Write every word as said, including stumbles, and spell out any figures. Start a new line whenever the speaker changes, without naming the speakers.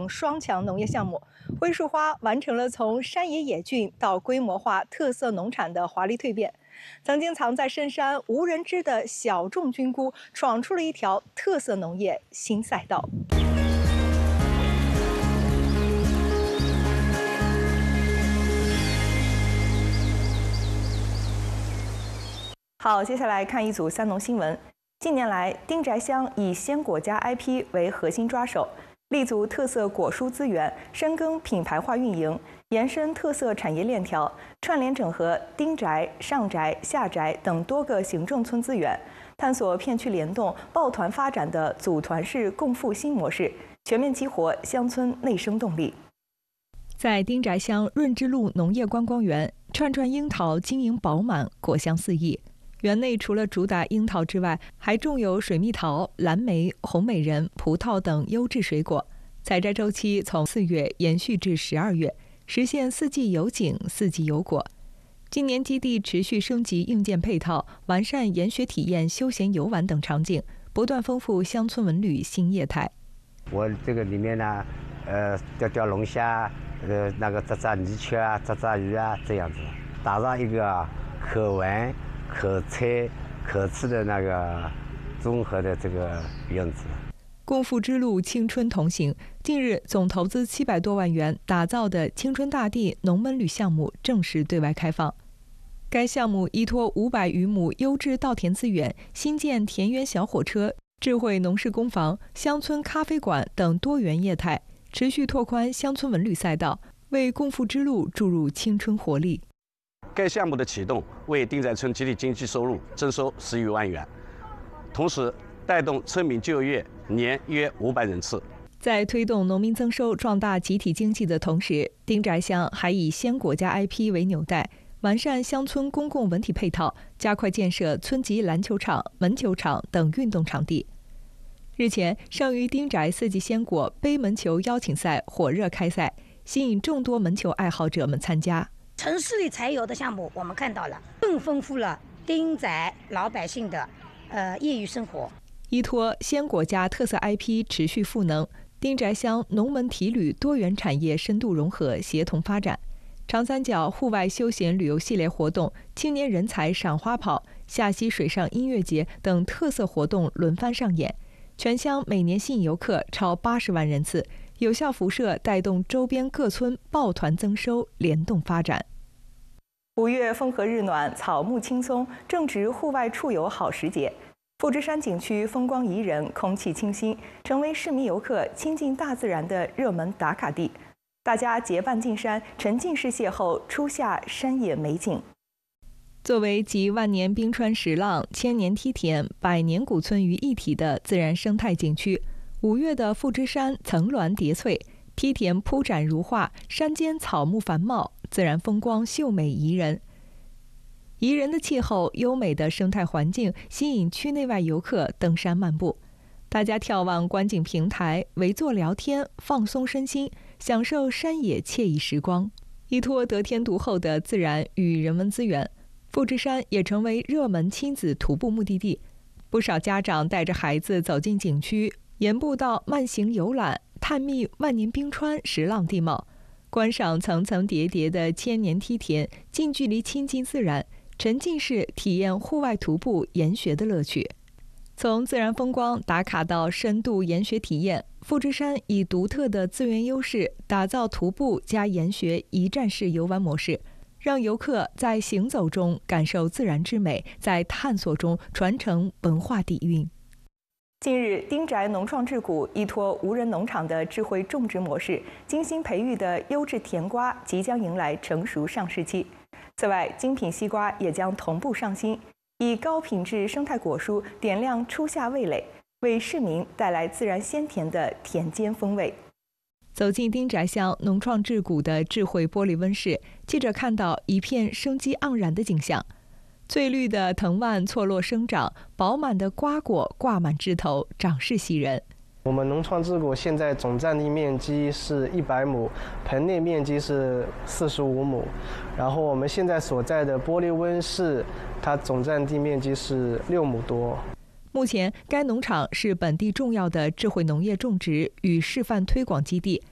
等双强农业项目，灰树花完成了从山野野菌到规模化特色农产的华丽蜕变。曾经藏在深山无人知的小众菌菇，闯出了一条特色农业新赛道。好，接下来看一组三农新闻。近年来，丁宅乡以鲜果家 I P 为核心抓手，立足特色果蔬资源，深耕品牌化运营，延伸特色产业链条，串联整合丁宅、上宅、下宅等多个行政村资源，探索片区联动、抱团发展的组团式共富新模式，全面激活乡村内生动力。在丁宅乡润之路农业观光园，串串樱桃晶莹饱满，果香四溢。园内除了主打樱桃之外，还种有水蜜桃、蓝莓、红美人、葡萄等优质水果。采摘周期从四月延续至十二月，实现四季有景、四季有果。今年基地持续升级硬件配套，完善研学体验、休闲游玩等场景，不断丰富乡村文旅新业态。
我这个里面呢，呃，钓钓龙虾，呃，那个抓抓泥鳅啊，抓抓鱼啊，这样子，打造一个可玩、可采、可吃的那个综合的这个园子。
共富之路青春同行，近日总投资七百多万元打造的青春大地农门旅项目正式对外开放。该项目依托五百余亩优质稻田资源，新建田园小火车、智慧农事工坊、乡村咖啡馆等多元业态，持续拓宽乡村文旅赛道，为共富之路注入青春活力。
该项目的启动为丁宅村集体经济收入增收十余万元，同时带动村民就业年约五百人次。
在推动农民增收、壮大集体经济的同时，丁宅乡还以鲜果家 I P 为纽带，完善乡村公共文体配套，加快建设村级篮球场、门球场等运动场地。日前，上虞丁宅四季鲜果杯门球邀请赛火热开赛，吸引众多门球爱好者们参加。
城市里才有的项目，我们看到了，更丰富了丁宅老百姓的呃业余生活。
依托鲜果家特色 I P 持续赋能，丁宅乡农门体旅多元产业深度融合协同发展。长三角户外休闲旅游系列活动、青年人才赏花跑、下溪水上音乐节等特色活动轮番上演，全乡每年吸引游客超八十万人次，有效辐射带动周边各村抱团增收，联动发展。五月风和日暖，草木青松，正值户外出游好时节。富之山景区风光宜人，空气清新，成为市民游客亲近大自然的热门打卡地。大家结伴进山，沉浸式邂逅初夏山野美景。作为集万年冰川石浪、千年梯田、百年古村于一体的自然生态景区，五岳的富之山层峦叠翠，梯田铺展如画，山间草木繁茂，自然风光秀美宜人。宜人的气候、优美的生态环境吸引区内外游客登山漫步。大家眺望观景平台，围坐聊天，放松身心，享受山野惬意时光。依托得天独厚的自然与人文资源，富之山也成为热门亲子徒步目的地。不少家长带着孩子走进景区，沿步道慢行游览，探秘万年冰川石浪地貌，观赏层层叠叠的千年梯田，近距离亲近自然，沉浸式体验户外徒步研学的乐趣。从自然风光打卡到深度研学体验，富之山以独特的资源优势，打造徒步加研学一站式游玩模式，让游客在行走中感受自然之美，在探索中传承文化底蕴。近日，丁宅农创智谷依托无人农场的智慧种植模式，精心培育的优质甜瓜即将迎来成熟上市期。此外，精品西瓜也将同步上新，以高品质生态果蔬点亮初夏味蕾，为市民带来自然鲜甜的田间风味。走进丁宅乡农创智谷的智慧玻璃温室，记者看到一片生机盎然的景象。翠绿的藤蔓错落生长，饱满的瓜果挂满枝头，长势喜人。
我们农创智谷现在总占地面积是一百亩，盆内面积是四十五亩。然后我们现在所在的玻璃温室，它总占地面积是六亩多。
目前，该农场是本地重要的智慧农业种植与示范推广基地，